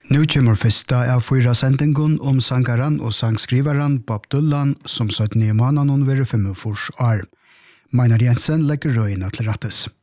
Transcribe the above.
Nu kommer fyrsta av 4 sendingen om sangaran og sangskrivaran Bob Dylan som 17 måneder være 45 år. Meinar Jensen legger røyene til rettes.